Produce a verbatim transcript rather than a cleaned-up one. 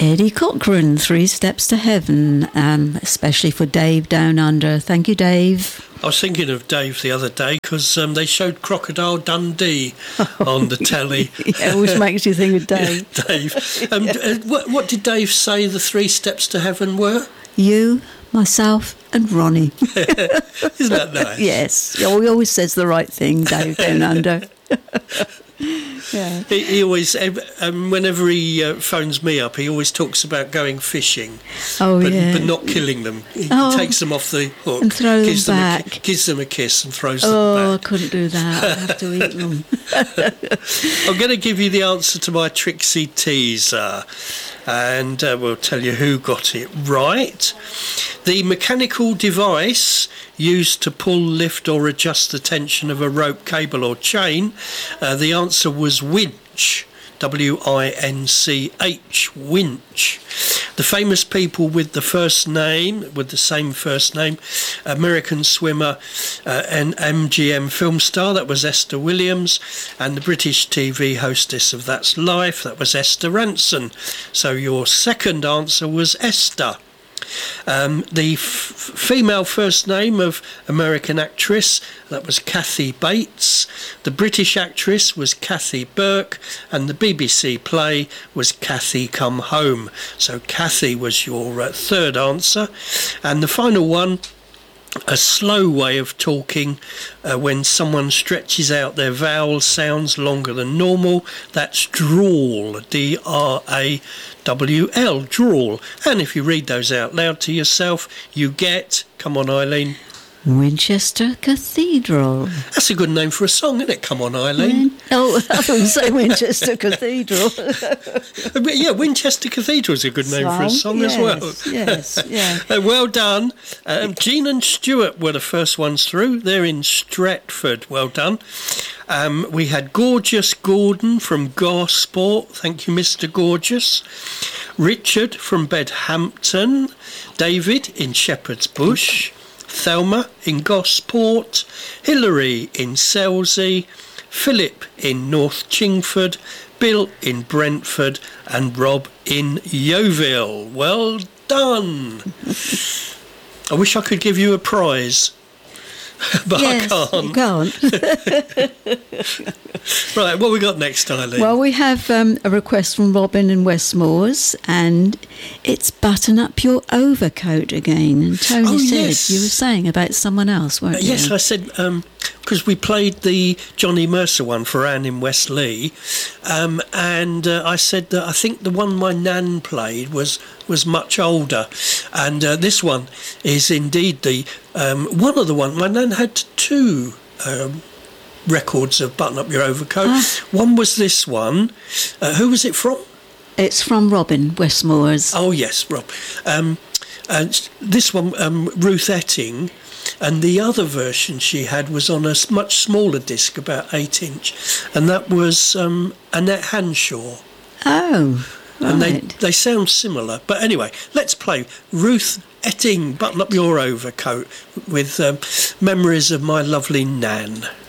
Eddie Cochran, Three Steps to Heaven, um, especially for Dave Down Under. Thank you, Dave. I was thinking of Dave the other day because um, they showed Crocodile Dundee on the telly. Yeah, which makes you think of Dave. Yeah, Dave. Um, uh, what, what did Dave say the three steps to heaven were? You, myself and Ronnie. Isn't that nice? Yes. He always says the right thing, Dave Down Under. Yeah. He, he always, um, whenever he uh, phones me up, he always talks about going fishing. Oh, but, yeah. But not killing them. He oh, takes them off the hook. And throws gives them them back. A, gives them a kiss and throws oh, them I back. couldn't do that. I have to eat them. I'm going to give you the answer to my Trixie teaser. And uh, we'll tell you who got it right. The mechanical device used to pull, lift or adjust the tension of a rope, cable or chain, uh, the answer was winch. W I N C H, winch. The famous people with the first name, with the same first name, American swimmer uh, and M G M film star, that was Esther Williams, and the British T V hostess of That's Life, that was Esther Ranson. So your second answer was Esther. Um, the f- female first name of American actress, that was Kathy Bates. The British actress was Kathy Burke, and the B B C play was Kathy Come Home. So Kathy was your uh, third answer. And the final one, a slow way of talking uh, when someone stretches out their vowel sounds longer than normal. That's drawl, D R A W L, drawl. And if you read those out loud to yourself, you get, come on Eileen. Winchester Cathedral. That's a good name for a song, isn't it? Come on, Eileen. Win- oh, I thought you say Winchester Cathedral. Yeah, Winchester Cathedral is a good name song, for a song yes, as well. Yes, yeah. Uh, well done. Um, Jean and Stuart were the first ones through. They're in Stretford. Well done. Um, we had Gorgeous Gordon from Gosport. Thank you, Mister Gorgeous. Richard from Bedhampton. David in Shepherd's Bush. Thelma in Gosport, Hilary in Selsey, Philip in North Chingford, Bill in Brentford, and Rob in Yeovil. Well done. I wish I could give you a prize, but yes, I can't. You can't. Right, what we got next, Eileen? Well, we have um, a request from Robin in Westmoors, and it's Button Up Your Overcoat again. And Tony oh, said yes. you were saying about someone else, weren't uh, you? Yes, I said, because um, we played the Johnny Mercer one for Anne in Westleigh, um, and uh, I said that I think the one my nan played was, was much older, and uh, this one is indeed the um, one of the one. My nan had two um, records of Button Up Your Overcoat. Ah. One was this one. Uh, who was it from? It's from Robin Westmoors. Oh yes, Rob. Um, and this one, um, Ruth Etting, and the other version she had was on a much smaller disc, about eight inch, and that was um, Annette Hanshaw. Oh, right. And they they sound similar, but anyway, let's play Ruth Etting, Button Up Your Overcoat, with um, memories of my lovely nan.